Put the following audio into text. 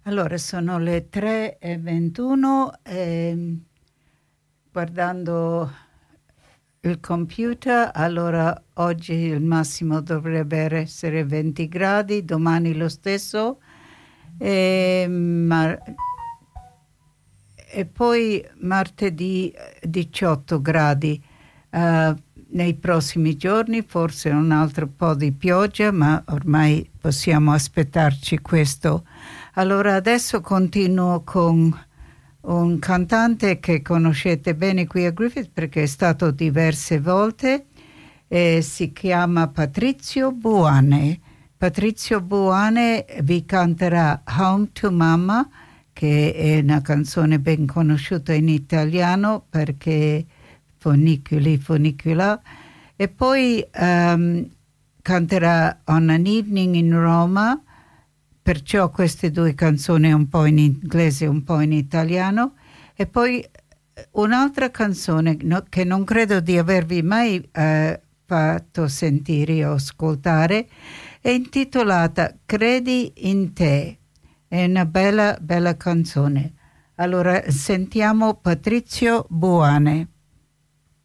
Allora, sono le 3:21 e guardando il computer, allora oggi il massimo dovrebbe essere 20 gradi, domani lo stesso, e, e poi martedì 18 gradi. Nei prossimi giorni forse un altro po' di pioggia, ma ormai possiamo aspettarci questo. Allora adesso continuo con un cantante che conoscete bene qui a Griffith perché è stato diverse volte e si chiama Patrizio Buane. Patrizio Buane vi canterà Home to Mama, che è una canzone ben conosciuta in italiano perché Funiculi, funicula, e poi canterà On an Evening in Roma, perciò queste due canzoni un po' in inglese e un po' in italiano, e poi un'altra canzone che non credo di avervi mai fatto sentire o ascoltare, è intitolata Credi in te, è una bella canzone. Allora sentiamo Patrizio Buane.